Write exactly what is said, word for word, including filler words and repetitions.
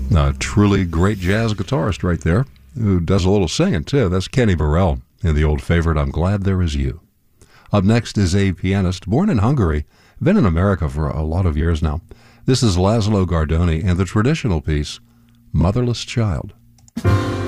A truly great jazz guitarist right there, who does a little singing too. That's Kenny Burrell in the old favorite, I'm Glad There Is You. Up next is a pianist born in Hungary, been in America for a lot of years now. This is Laszlo Gardoni and the traditional piece, Motherless Child.